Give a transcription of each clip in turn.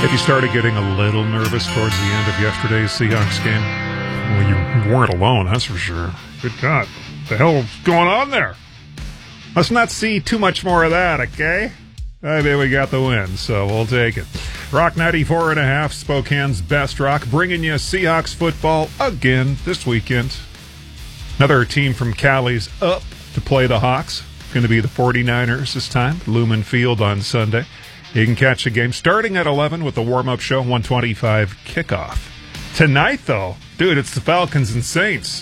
If you started getting a little nervous towards the end of yesterday's Seahawks game, well, you weren't alone, that's for sure. Good God. What the hell's going on there? Let's not see too much more of that, okay? I mean, we got the win, so we'll take it. Rock 94.5, Spokane's best rock, bringing you Seahawks football again this weekend. Another team from Cali's up to play the Hawks. Going to be the 49ers this time, Lumen Field on Sunday. You can catch the game starting at 11 with the warm-up show, 1:25 kickoff. Tonight, though, dude, it's the Falcons and Saints.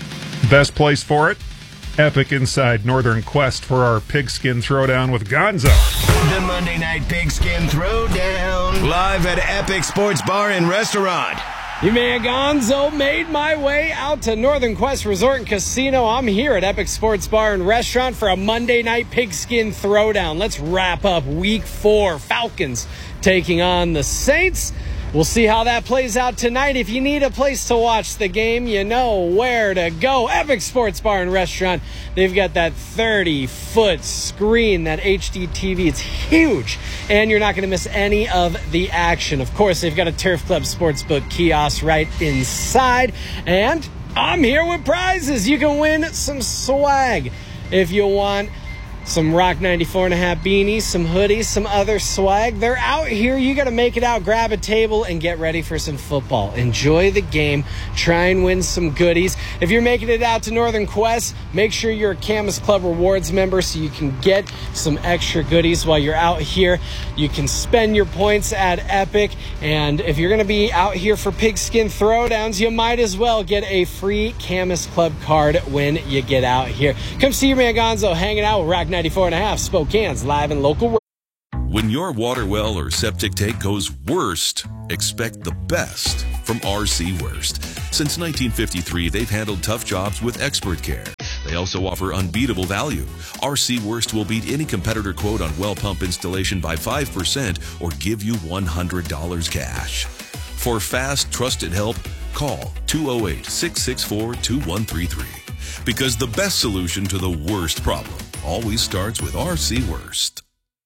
Best place for it? Epic inside Northern Quest for our Pigskin Throwdown with Gonzo. The Monday Night Pigskin Throwdown, live at Epic Sports Bar and Restaurant. Your man Gonzo made my way out to Northern Quest Resort and Casino. I'm here at Epic Sports Bar and Restaurant for a Monday Night Pigskin Throwdown. Let's wrap up Week 4. Falcons taking on the Saints. We'll see how that plays out tonight. If you need a place to watch the game, you know where to go. Epic Sports Bar and Restaurant. They've got that 30-foot screen, that HD TV. It's huge, and you're not going to miss any of the action. Of course, they've got a Turf Club Sportsbook kiosk right inside, and I'm here with prizes. You can win some swag if you want. Some Rock 94.5 beanies, some hoodies, some other swag. They're out here. You got to make it out, grab a table, and get ready for some football. Enjoy the game. Try and win some goodies. If you're making it out to Northern Quest, make sure you're a Camas Club Rewards member so you can get some extra goodies while you're out here. You can spend your points at Epic. And if you're going to be out here for Pigskin Throwdowns, you might as well get a free Camas Club card when you get out here. Come see your man Gonzo hanging out with Rock 94.5, Spokane's live and local. When your water well or septic tank goes worst, expect the best from RC Worst. Since 1953, they've handled tough jobs with expert care. They also offer unbeatable value. RC Worst will beat any competitor quote on well pump installation by 5% or give you $100 cash. For fast, trusted help, call 208-664-2133. Because the best solution to the worst problem always starts with RC Worst.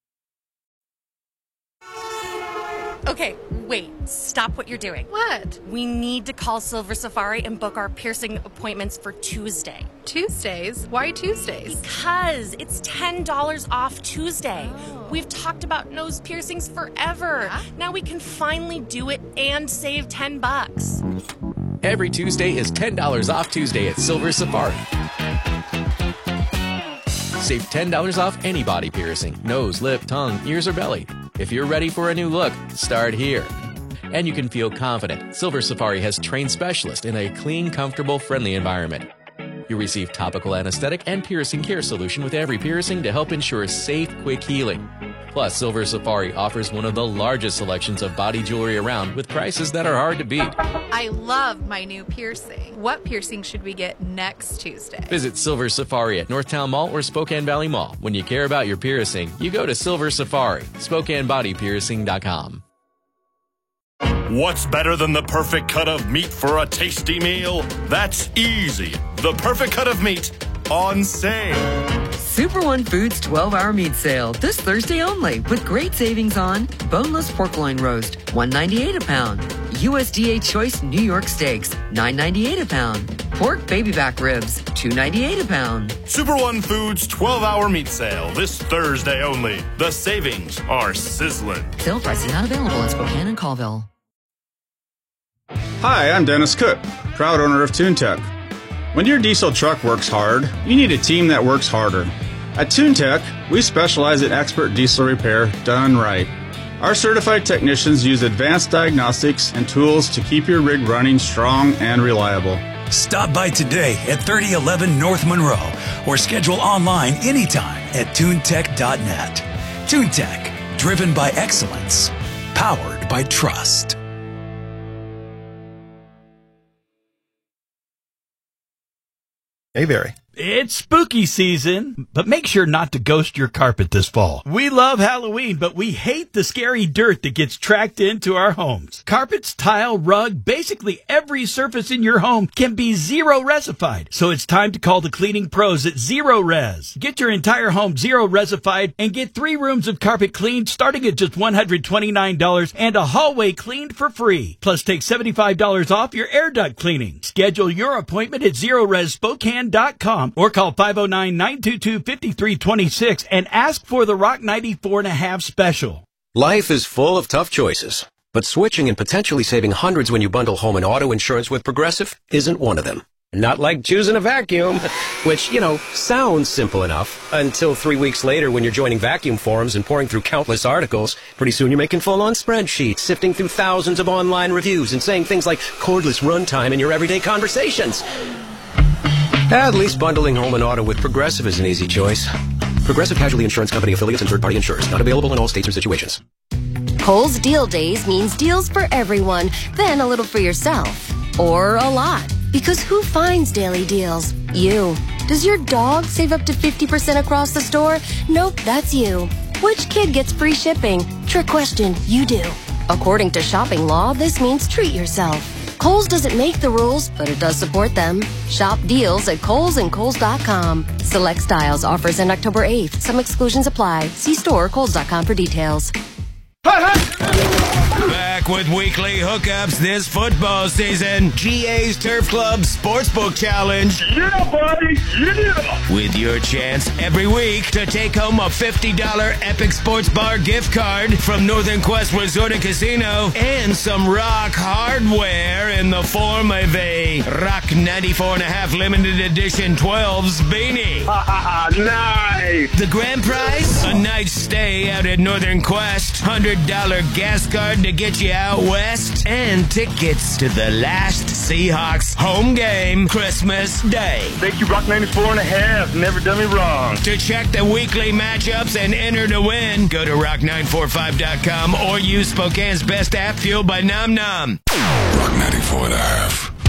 Okay, wait. Stop what you're doing. What? We need to call Silver Safari and book our piercing appointments for Tuesday. Tuesdays? Why Tuesdays? Because it's $10 off Tuesday. Oh. We've talked about nose piercings forever. Yeah? Now we can finally do it and save $10. Every Tuesday is $10 off Tuesday at Silver Safari. Save $10 off any body piercing, nose, lip, tongue, ears, or belly. If you're ready for a new look, start here. And you can feel confident. Silver Safari has trained specialists in a clean, comfortable, friendly environment. You receive topical anesthetic and piercing care solution with every piercing to help ensure safe, quick healing. Plus, Silver Safari offers one of the largest selections of body jewelry around with prices that are hard to beat. I love my new piercing. What piercing should we get next Tuesday? Visit Silver Safari at Northtown Mall or Spokane Valley Mall. When you care about your piercing, you go to Silver Safari, SpokaneBodyPiercing.com. What's better than the perfect cut of meat for a tasty meal? That's easy. The perfect cut of meat on sale. Super One Foods 12-hour meat sale this Thursday only with great savings on boneless pork loin roast, $1.98 a pound. USDA Choice New York Steaks, $9.98 a pound. Pork baby back ribs, $2.98 a pound. Super One Foods 12-hour meat sale this Thursday only. The savings are sizzling. Sale prices not available in Spokane and Colville. Hi, I'm Dennis Cook, proud owner of TuneTech. When your diesel truck works hard, you need a team that works harder. At TuneTech, we specialize in expert diesel repair done right. Our certified technicians use advanced diagnostics and tools to keep your rig running strong and reliable. Stop by today at 3011 North Monroe or schedule online anytime at tunetech.net. TuneTech, driven by excellence, powered by trust. Hey, Barry. It's spooky season, but make sure not to ghost your carpet this fall. We love Halloween, but we hate the scary dirt that gets tracked into our homes. Carpets, tile, rug, basically every surface in your home can be zero-resified. So it's time to call the cleaning pros at Zero Res. Get your entire home zero-resified and get 3 rooms of carpet cleaned starting at just $129 and a hallway cleaned for free. Plus take $75 off your air duct cleaning. Schedule your appointment at ZeroResSpokane.com. or call 509-922-5326 and ask for the Rock 94.5 special. Life is full of tough choices, but switching and potentially saving hundreds when you bundle home and auto insurance with Progressive isn't one of them. Not like choosing a vacuum, which, sounds simple enough until 3 weeks later when you're joining vacuum forums and pouring through countless articles. Pretty soon you're making full-on spreadsheets, sifting through thousands of online reviews and saying things like cordless runtime in your everyday conversations. At least bundling home and auto with Progressive is an easy choice. Progressive Casualty Insurance Company affiliates and third-party insurers. Not available in all states or situations. Kohl's Deal Days means deals for everyone, then a little for yourself. Or a lot. Because who finds daily deals? You. Does your dog save up to 50% across the store? Nope, that's you. Which kid gets free shipping? Trick question, you do. According to shopping law, this means treat yourself. Kohl's doesn't make the rules, but it does support them. Shop deals at Kohl's and Kohl's.com. Select styles, offers end October 8th. Some exclusions apply. See store or Kohl's.com for details. Back with weekly hookups this football season. GA's Turf Club Sportsbook Challenge. Yeah, buddy, yeah! With your chance every week to take home a $50 Epic Sports Bar gift card from Northern Quest Resort and Casino and some rock hardware in the form of a Rock 94.5 limited edition 12s beanie. Nice! The grand prize? A night's stay out at Northern Quest, $100 gas card to get you out west, and tickets to the last Seahawks home game Christmas Day. Thank you, Rock 94.5. Never done me wrong. To check the weekly matchups and enter to win, go to rock945.com or use Spokane's best app, fueled by Nom Nom. Rock 94.5.